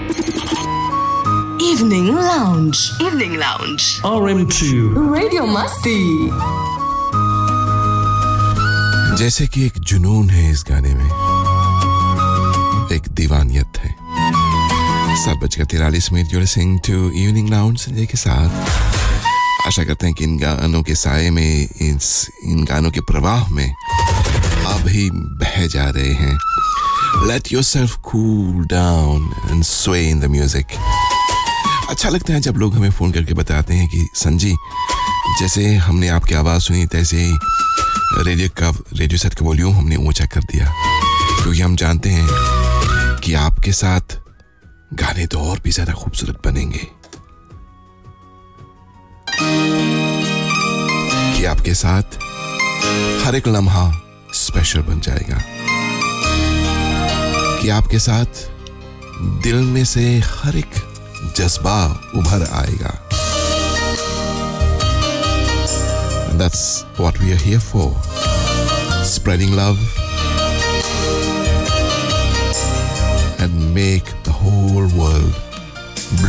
Evening Lounge. Evening Lounge. RM2 Radio Masti. जैसे कि एक जुनून है इस गाने में, एक दीवानियत है। 7:43 you're listening to Evening Lounge Sanjay के साथ। आशा करते हैं कि इन गानों के साए में, इन गानों के प्रवाह में आप भी बह जा रहे हैं। Let yourself cool down and sway in the music. अच्छा लगता है जब लोग हमें फ़ोन करके बताते हैं कि संजी, जैसे हमने आपकी आवाज़ सुनी तैसे ही रेडियो सेट का वॉल्यूम हमने ऊंचा कर दिया, क्योंकि हम जानते हैं कि आपके साथ गाने तो और भी ज़्यादा खूबसूरत बनेंगे, कि आपके साथ हर एक लम्हा स्पेशल बन जाएगा, कि आपके साथ दिल में से हर एक जज्बा उभर आएगा। And that's what we are here for. Spreading love and make the whole world